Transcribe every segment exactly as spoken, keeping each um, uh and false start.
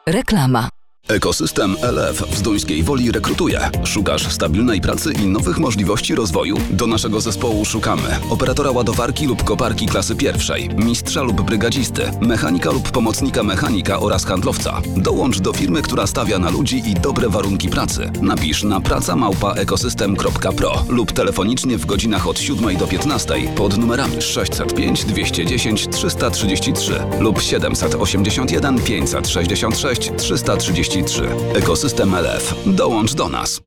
Reklama. Ekosystem L F w Zduńskiej Woli rekrutuje. Szukasz stabilnej pracy i nowych możliwości rozwoju? Do naszego zespołu szukamy operatora ładowarki lub koparki klasy pierwszej, mistrza lub brygadzisty, mechanika lub pomocnika mechanika oraz handlowca. Dołącz do firmy, która stawia na ludzi i dobre warunki pracy. Napisz na praca małpa ekosystem kropka pro lub telefonicznie w godzinach od siódmej do piętnastej pod numerami sześćset pięć dwieście dziesięć trzysta trzydzieści trzy lub siedemset osiemdziesiąt jeden pięćset sześćdziesiąt sześć trzysta trzydzieści trzy. Ekosystem L F. Dołącz do nas.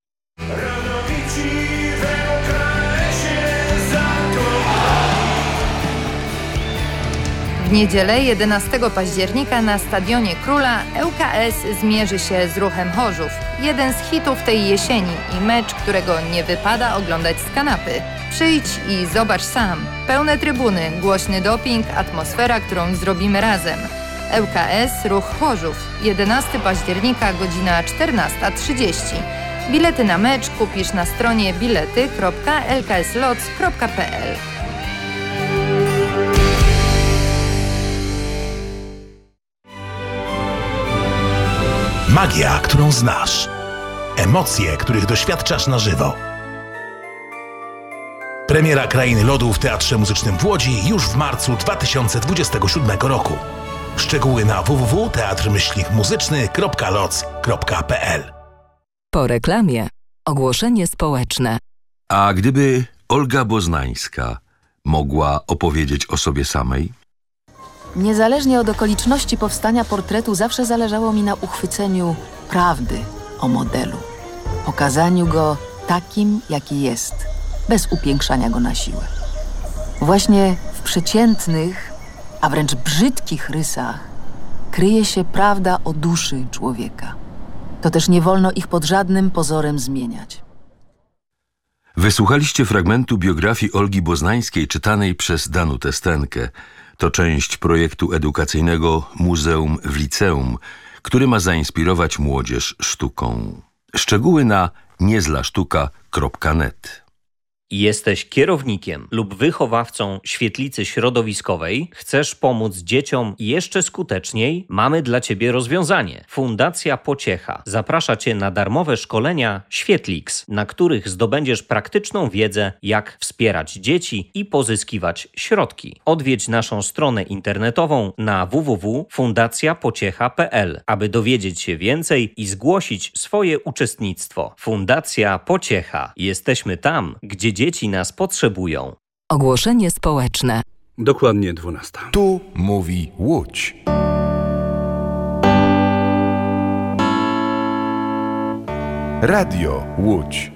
W niedzielę jedenastego października na Stadionie Króla L K S zmierzy się z Ruchem Chorzów. Jeden z hitów tej jesieni i mecz, którego nie wypada oglądać z kanapy. Przyjdź i zobacz sam. Pełne trybuny, głośny doping, atmosfera, którą zrobimy razem. L K S Ruch Chorzów. jedenastego października, godzina czternasta trzydzieści. Bilety na mecz kupisz na stronie bilety kropka l k s lots kropka p l. Magia, którą znasz. Emocje, których doświadczasz na żywo. Premiera Krainy Lodu w Teatrze Muzycznym w Łodzi już w marcu dwa tysiące dwudziestego siódmego roku. Szczegóły na w w w kropka teatr muzyczny kropka loc kropka p l. Po reklamie ogłoszenie społeczne. A gdyby Olga Boznańska mogła opowiedzieć o sobie samej? Niezależnie od okoliczności powstania portretu zawsze zależało mi na uchwyceniu prawdy o modelu. Pokazaniu go takim, jaki jest, bez upiększania go na siłę. Właśnie w przeciętnych, a wręcz brzydkich rysach kryje się prawda o duszy człowieka. To też nie wolno ich pod żadnym pozorem zmieniać. Wysłuchaliście fragmentu biografii Olgi Boznańskiej czytanej przez Danutę Stenkę. To część projektu edukacyjnego Muzeum w Liceum, który ma zainspirować młodzież sztuką. Szczegóły na niezlasztuka kropka net. Jesteś kierownikiem lub wychowawcą świetlicy środowiskowej? Chcesz pomóc dzieciom jeszcze skuteczniej? Mamy dla Ciebie rozwiązanie. Fundacja Pociecha zaprasza Cię na darmowe szkolenia Świetlix, na których zdobędziesz praktyczną wiedzę, jak wspierać dzieci i pozyskiwać środki. Odwiedź naszą stronę internetową na w w w kropka fundacja pociecha kropka p l, aby dowiedzieć się więcej i zgłosić swoje uczestnictwo. Fundacja Pociecha. Jesteśmy tam, gdzie dzieci nas potrzebują. Ogłoszenie społeczne. Dokładnie dwunasta. Tu mówi Łódź. Radio Łódź.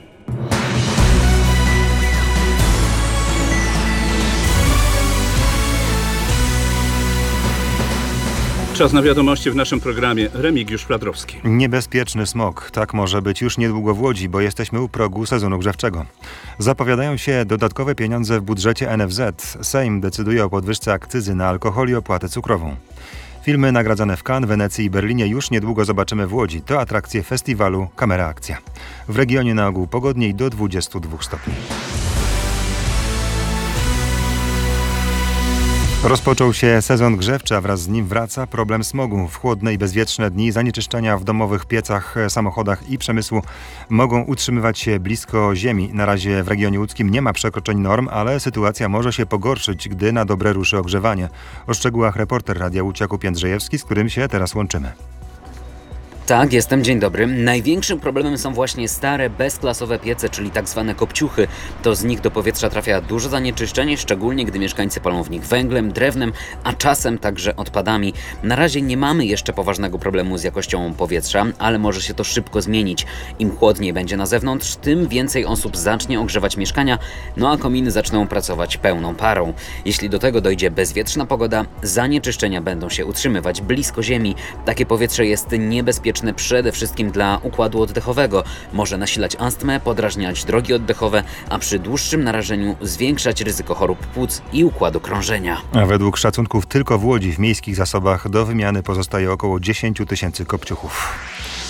Czas na wiadomości w naszym programie. Remigiusz Fladrowski. Niebezpieczny smog. Tak może być już niedługo w Łodzi, bo jesteśmy u progu sezonu grzewczego. Zapowiadają się dodatkowe pieniądze w budżecie N F Z. Sejm decyduje o podwyżce akcyzy na alkohol i opłatę cukrową. Filmy nagradzane w Cannes, Wenecji i Berlinie już niedługo zobaczymy w Łodzi. To atrakcje festiwalu Kamera Akcja. W regionie na ogół pogodniej do dwudziestu dwóch stopni. Rozpoczął się sezon grzewczy, a wraz z nim wraca problem smogu. W chłodne i bezwietrzne dni zanieczyszczenia w domowych piecach, samochodach i przemysłu mogą utrzymywać się blisko ziemi. Na razie w regionie łódzkim nie ma przekroczeń norm, ale sytuacja może się pogorszyć, gdy na dobre ruszy ogrzewanie. O szczegółach reporter Radia Łódź Jakub Jędrzejewski, z którym się teraz łączymy. Tak, jestem, dzień dobry. Największym problemem są właśnie stare, bezklasowe piece, czyli tak zwane kopciuchy. To z nich do powietrza trafia dużo zanieczyszczenie, szczególnie gdy mieszkańcy palą w nich węglem, drewnem, a czasem także odpadami. Na razie nie mamy jeszcze poważnego problemu z jakością powietrza, ale może się to szybko zmienić. Im chłodniej będzie na zewnątrz, tym więcej osób zacznie ogrzewać mieszkania, no a kominy zaczną pracować pełną parą. Jeśli do tego dojdzie bezwietrzna pogoda, zanieczyszczenia będą się utrzymywać blisko ziemi. Takie powietrze jest niebezpieczne przede wszystkim dla układu oddechowego. Może nasilać astmę, podrażniać drogi oddechowe, a przy dłuższym narażeniu zwiększać ryzyko chorób płuc i układu krążenia. A według szacunków tylko w Łodzi w miejskich zasobach do wymiany pozostaje około dziesięć tysięcy kopciuchów.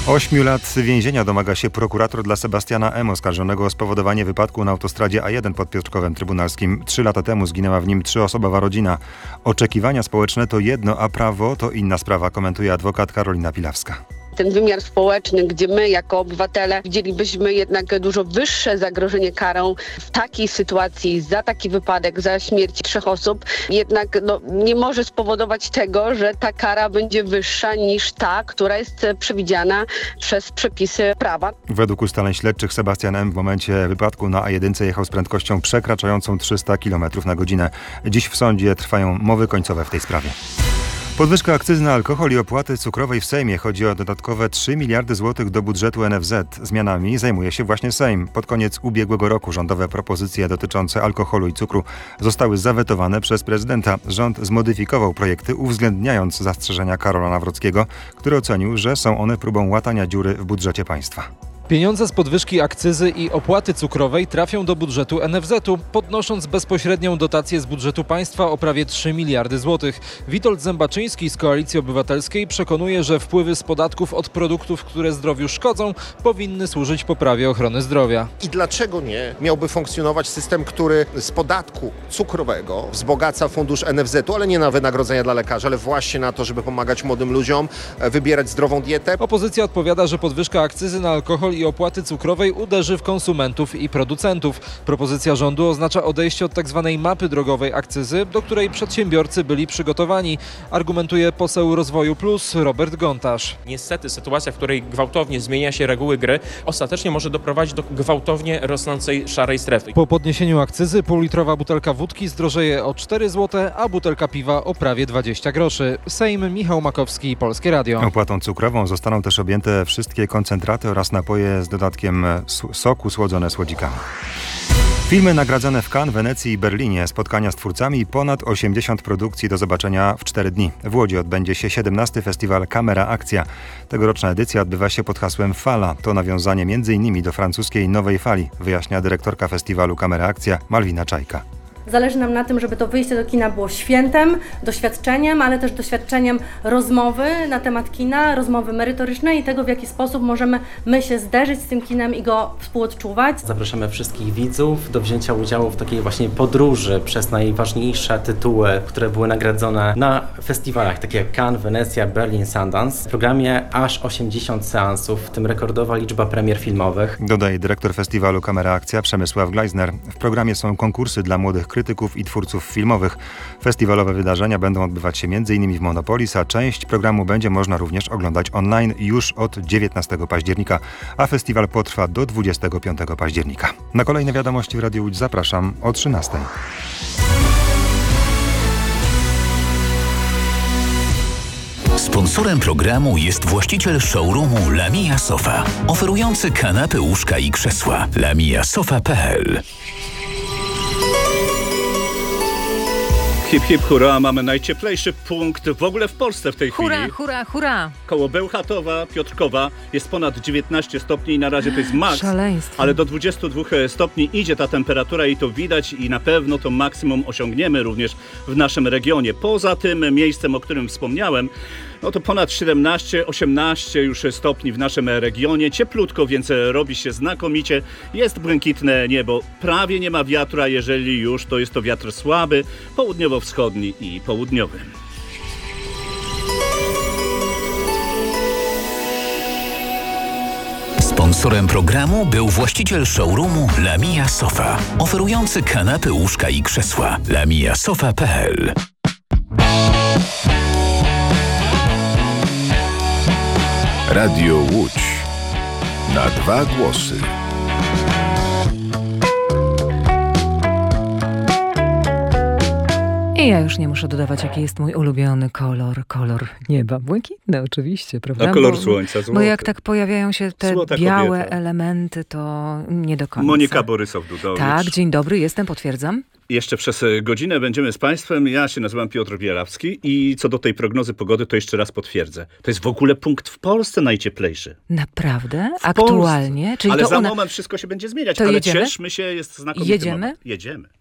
Ośmiu lat więzienia domaga się prokurator dla Sebastiana M., oskarżonego o spowodowanie wypadku na autostradzie A jeden pod Piotrkowem Trybunalskim. Trzy lata temu zginęła w nim trzyosobowa rodzina. Oczekiwania społeczne to jedno, a prawo to inna sprawa, komentuje adwokat Karolina Pilawska. Ten wymiar społeczny, gdzie my jako obywatele widzielibyśmy jednak dużo wyższe zagrożenie karą w takiej sytuacji za taki wypadek, za śmierć trzech osób, jednak no, nie może spowodować tego, że ta kara będzie wyższa niż ta, która jest przewidziana przez przepisy prawa. Według ustaleń śledczych Sebastian M. w momencie wypadku na A jeden jechał z prędkością przekraczającą trzysta kilometrów na godzinę. Dziś w sądzie trwają mowy końcowe w tej sprawie. Podwyżka akcyzy na alkohol i opłaty cukrowej w Sejmie. Chodzi o dodatkowe trzy miliardy złotych do budżetu N F Z. Zmianami zajmuje się właśnie Sejm. Pod koniec ubiegłego roku rządowe propozycje dotyczące alkoholu i cukru zostały zawetowane przez prezydenta. Rząd zmodyfikował projekty, uwzględniając zastrzeżenia Karola Nawrockiego, który ocenił, że są one próbą łatania dziury w budżecie państwa. Pieniądze z podwyżki akcyzy i opłaty cukrowej trafią do budżetu N F Z-u, podnosząc bezpośrednią dotację z budżetu państwa o prawie trzy miliardy złotych. Witold Zębaczyński z Koalicji Obywatelskiej przekonuje, że wpływy z podatków od produktów, które zdrowiu szkodzą, powinny służyć poprawie ochrony zdrowia. I dlaczego nie miałby funkcjonować system, który z podatku cukrowego wzbogaca fundusz N F Z-u, ale nie na wynagrodzenia dla lekarzy, ale właśnie na to, żeby pomagać młodym ludziom wybierać zdrową dietę? Opozycja odpowiada, że podwyżka akcyzy na alkohol i opłaty cukrowej uderzy w konsumentów i producentów. Propozycja rządu oznacza odejście od tzw. mapy drogowej akcyzy, do której przedsiębiorcy byli przygotowani, argumentuje poseł Rozwoju Plus Robert Gontarz. Niestety sytuacja, w której gwałtownie zmienia się reguły gry, ostatecznie może doprowadzić do gwałtownie rosnącej szarej strefy. Po podniesieniu akcyzy półlitrowa butelka wódki zdrożeje o cztery złote, a butelka piwa o prawie dwadzieścia groszy. Sejm, Michał Makowski, Polskie Radio. Opłatą cukrową zostaną też objęte wszystkie koncentraty oraz napoje z dodatkiem soku słodzone słodzikami. Filmy nagradzane w Cannes, Wenecji i Berlinie, spotkania z twórcami i ponad osiemdziesiąt produkcji do zobaczenia w cztery dni. W Łodzi odbędzie się siedemnasty festiwal Kamera Akcja. Tegoroczna edycja odbywa się pod hasłem Fala. To nawiązanie między innymi do francuskiej Nowej Fali, wyjaśnia dyrektorka festiwalu Kamera Akcja Malwina Czajka. Zależy nam na tym, żeby to wyjście do kina było świętem, doświadczeniem, ale też doświadczeniem rozmowy na temat kina, rozmowy merytorycznej i tego, w jaki sposób możemy my się zderzyć z tym kinem i go współodczuwać. Zapraszamy wszystkich widzów do wzięcia udziału w takiej właśnie podróży przez najważniejsze tytuły, które były nagradzone na festiwalach, takie jak Cannes, Wenecja, Berlin, Sundance. W programie aż osiemdziesiąt seansów, w tym rekordowa liczba premier filmowych. Dodaje dyrektor festiwalu Kamera Akcja Przemysław Gleisner. W programie są konkursy dla młodych krytyków i twórców filmowych. Festiwalowe wydarzenia będą odbywać się między innymi w Monopolis, a część programu będzie można również oglądać online już od dziewiętnastego października, a festiwal potrwa do dwudziestego piątego października. Na kolejne wiadomości w Radiu Łódź zapraszam o trzynastej. Sponsorem programu jest właściciel showroomu Lamia Sofa, oferujący kanapy, łóżka i krzesła. lamia sofa kropka p l. Hip, hip, hurra, mamy najcieplejszy punkt w ogóle w Polsce w tej hura, chwili. Hurra, hurra, hurra. Koło Bełchatowa, Piotrkowa jest ponad dziewiętnaście stopni i na razie to jest maks. Szaleństwo. Ale do dwudziestu dwóch stopni idzie ta temperatura i to widać i na pewno to maksimum osiągniemy również w naszym regionie. Poza tym miejscem, o którym wspomniałem, no to ponad siedemnaście osiemnaście już stopni w naszym regionie. Cieplutko, więc robi się znakomicie. Jest błękitne niebo. Prawie nie ma wiatru, a jeżeli już, to jest to wiatr słaby, południowo-wschodni i południowy. Sponsorem programu był właściciel showroomu Lamia Sofa, oferujący kanapy, łóżka i krzesła. lamia sofa kropka p l. Radio Łódź. Na dwa głosy. I ja już nie muszę dodawać, jaki jest mój ulubiony kolor. Kolor nieba. Błękitny oczywiście, prawda? A kolor bo, słońca, złoty. Bo jak tak pojawiają się te Złota białe kobieta. elementy, to nie do końca. Monika Borysow-Dudowicz. Tak, dzień dobry, jestem, potwierdzam. Jeszcze przez godzinę będziemy z Państwem. Ja się nazywam Piotr Bierawski i co do tej prognozy pogody, to jeszcze raz potwierdzę. To jest w ogóle punkt w Polsce najcieplejszy. Naprawdę? W Aktualnie? Polsce. Czyli ale to za una... moment wszystko się będzie zmieniać. to ale jedziemy? cieszmy się, jest znakomity Jedziemy? moment. Jedziemy.